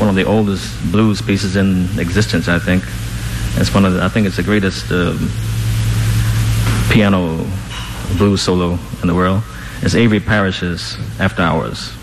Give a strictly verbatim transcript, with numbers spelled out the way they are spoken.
one of the oldest blues pieces in existence, I think. It's one of the, I think it's the greatest uh, piano blues solo in the world. It's Avery Parrish's After Hours.